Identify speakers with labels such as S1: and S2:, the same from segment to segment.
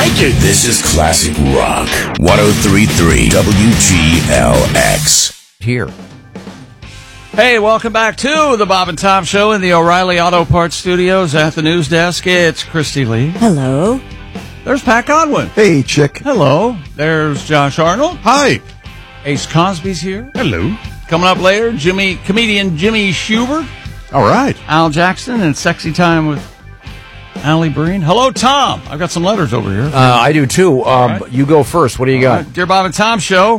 S1: like it. This is Classic Rock 103.3 WGLX.
S2: Here.
S3: Hey, welcome back to the Bob and Tom Show in the O'Reilly Auto Parts Studios at the news desk. It's Christy Lee.
S4: Hello.
S3: There's Pat Godwin.
S5: Hey, chick.
S3: Hello. There's Josh Arnold.
S5: Hi.
S3: Ace Cosby's here.
S5: Hello.
S3: Coming up later, comedian Jimmy Schubert.
S5: All right.
S3: Al Jackson and Sexy Time with Allie Breen. Hello, Tom. I've got some letters over here.
S2: I do, too.
S3: Right.
S2: You go first. What do you got?
S3: Dear Bob and Tom Show.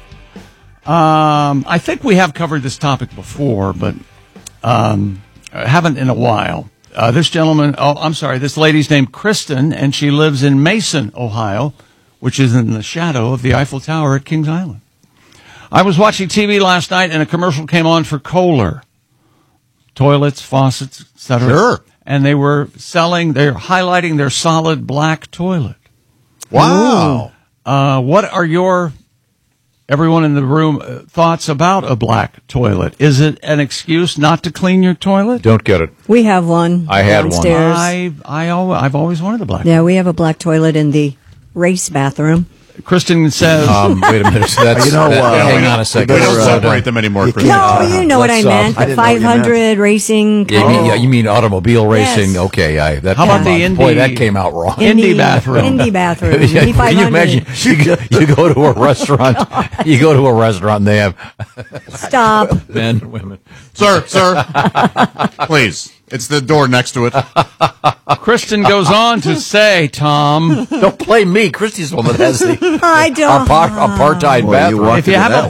S3: I think we have covered this topic before, but haven't in a while. This lady's named Kristen, and she lives in Mason, Ohio, which is in the shadow of the Eiffel Tower at Kings Island. I was watching TV last night, and a commercial came on for Kohler. Toilets, faucets, etc.
S5: Sure.
S3: And they're highlighting their solid black toilet.
S5: Wow.
S3: What are everyone in the room, thoughts about a black toilet? Is it an excuse not to clean your toilet?
S2: Don't get it.
S4: We have one.
S2: I had one.
S4: downstairs.
S3: I've always wanted a black.
S4: Yeah, we have a black toilet in the race bathroom.
S3: Kristen says,
S2: Wait a minute. Hang on a second.
S5: We don't separate them anymore.
S4: No, you know what I meant.
S5: I
S4: The
S5: didn't know what you
S4: 500 racing.
S2: You mean automobile racing?
S4: Yes.
S2: Okay.
S3: How about the Indy?
S2: Boy, that came out wrong.
S3: Indy bathroom.
S4: Indy bathroom.
S2: Yeah,
S4: Indy 500.
S2: can you imagine? You go to a restaurant. You go to a restaurant and they have
S4: Stop.
S2: men, women.
S5: Sir, please. It's the door next to it.
S3: Kristen goes on to say, Tom,
S2: Don't blame me. Christy's the one that has the
S4: I don't.
S2: apartheid bathroom.
S3: if you have a